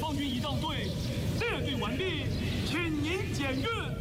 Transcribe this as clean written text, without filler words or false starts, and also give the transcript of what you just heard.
方军仪仗队列队完毕，请您检阅。